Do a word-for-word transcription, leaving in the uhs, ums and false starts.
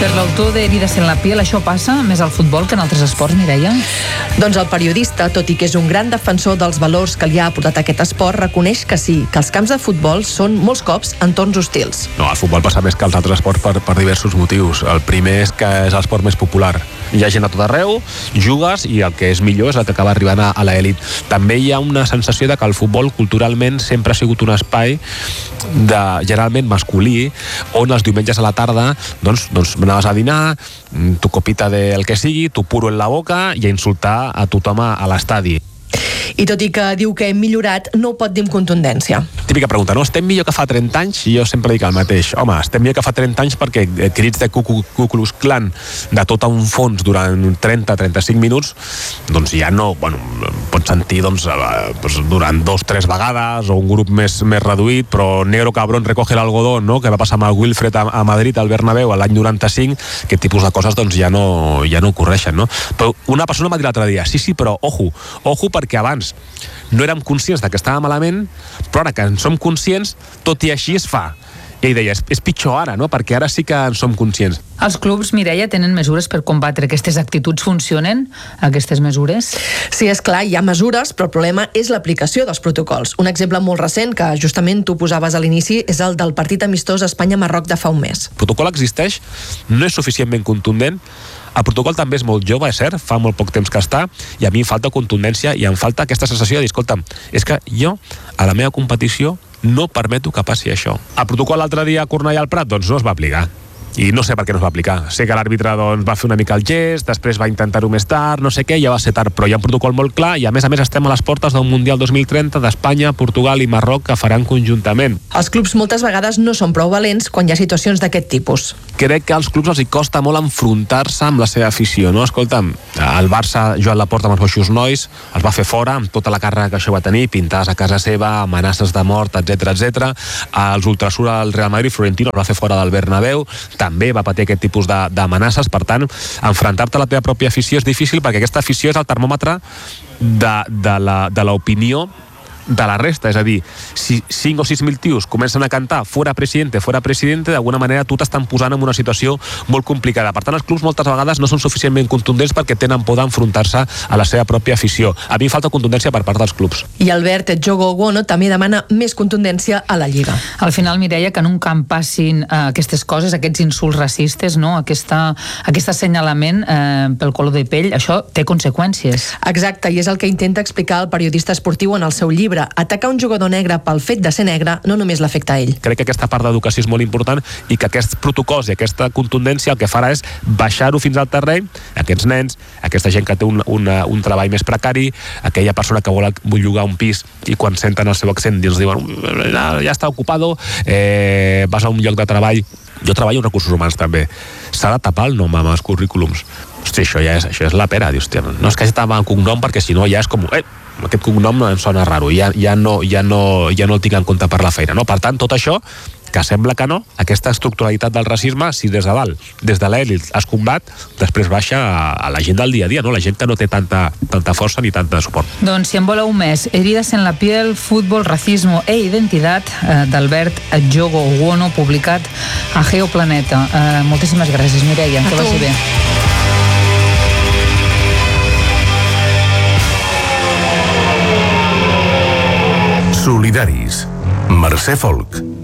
Per l'autor d'Herides en la piel, això passa més al futbol que en altres esports, Mireia? Doncs el periodista, tot i que és un gran defensor dels valors que li ha aportat aquest esport, reconeix que sí, que els camps de futbol són molts cops entorns hostils. No, el futbol passa més que els altres esports per, per diversos motius. El primer és que és l'esport més popular. Hi ha gent a tot arreu, jugues i el que és millor és el que acaba arribant a, a l'elit. També hi ha una sensació de que el futbol culturalment sempre ha sigut un espai de, generalment masculí, on els diumenges a la tarda doncs, doncs anaves a dinar, tu copita del que sigui, tu puro en la boca i a insultar a tothom a l'estadi. I tot i que diu que hem millorat, no ho pot dir amb contundència. Típica pregunta, no? Estem millor que fa trenta anys? I jo sempre dic el mateix. Home, estem millor que fa trenta anys perquè crits de Ku Klux Klan de tot a un fons durant trenta a trenta-cinc minuts, doncs ja no, bueno, pots sentir doncs, durant dos, tres vegades, o un grup més, més reduït, però negro cabrón recoge l'algodón, no? Que va passar amb el Wilfred a, a Madrid, al Bernabéu, a l'any noranta-cinc, aquest tipus de coses doncs ja no, ja no ocorreixen, no? Però una persona m'ha dit l'altre dia, sí, sí, però ojo, ojo perquè abans no érem conscients de que estava malament, però ara que en som conscients, tot i així es fa. I ell deia, és, és pitjor ara, no? Perquè ara sí que en som conscients. Els clubs, Mireia, tenen mesures per combatre aquestes actituds? Funcionen, aquestes mesures? Sí, és clar, hi ha mesures, però el problema és l'aplicació dels protocols. Un exemple molt recent, que justament tu posaves a l'inici, és el del partit amistós Espanya-Marroc de fa un mes. El protocol existeix, no és suficientment contundent. El protocol també és molt jove, és cert, fa molt poc temps que està, i a mi em falta contundència i em falta aquesta sensació de dir, escolta'm, és que jo, a la meva competició, no permeto que passi això. El protocol l'altre dia a Cornellà al Prat, doncs no es va aplicar. I no sé per què no es va aplicar. Sé que l'àrbitre doncs, va fer una mica el gest, després va intentar-ho més tard, no sé què, ja va ser tard, però hi ha un protocol molt clar i a més a més estem a les portes d'un Mundial dos mil trenta d'Espanya, Portugal i Marroc que faran conjuntament. Els clubs moltes vegades no són prou valents quan hi ha situacions d'aquest tipus. Crec que als clubs els hi costa molt enfrontar-se amb la seva afició, no? Escolta'm, el Barça, Joan Laporta amb els Boixos Nois, els va fer fora amb tota la càrrega que això va tenir, pintades a casa seva, amenaces de mort, etcètera, etcètera. Els Ultrasur al Real Madrid, Florentino els va fer fora del Bernabéu, també va patir aquest tipus d'amenaces. Per tant, enfrontar-te a la teva pròpia afició és difícil perquè aquesta afició és el termòmetre de, de la, de l'opinió de la resta, és a dir, si cinc o sis mil tios comencen a cantar fora presidente, fora presidente, d'alguna manera tu t'estan posant en una situació molt complicada. Per tant, els clubs moltes vegades no són suficientment contundents perquè tenen por d'enfrontar-se a la seva pròpia afició. A mi falta contundència per part dels clubs. I Albert Jogo Oguono també demana més contundència a la Lliga. Al final, Mireia, que en un camp passin eh, aquestes coses, aquests insults racistes, no? Aquesta, aquest assenyalament eh, pel color de pell, això té conseqüències. Exacte, i és el que intenta explicar el periodista esportiu en el seu llibre. Atacar un jugador negre pel fet de ser negre no només l'afecta a ell. Crec que aquesta part d'educació és molt important i que aquests protocols i aquesta contundència el que farà és baixar-ho fins al terreny, aquests nens, aquesta gent que té un, una, un treball més precari, aquella persona que vol, vol llogar un pis i quan senten el seu accent i els diuen ja, ja està ocupado, eh, vas a un lloc de treball. Jo treballo en recursos humans també. S'ha de tapar el nom amb els currículums. Hosti, això ja és, això és la pera. Dius, tia, no és que hagi tapar el cognom perquè si no ja és com... Eh, aquest cognom em sona raro, ja, ja, no, ja, no, ja no el tinc en compte per la feina, no? Per tant, tot això, que sembla que no, aquesta estructuralitat del racisme, si des de dalt, des de l'elit es combat, després baixa a, a la gent del dia a dia, no? La gent que no té tanta, tanta força ni tanta suport. Doncs si en voleu més, Herides en la piel, fútbol, racismo e identitat, eh, d'Albert Jogo Oguono, publicat a Geoplaneta. Eh, moltíssimes gràcies, Mireia, que vagi bé. Solidaris. Mercè Folk.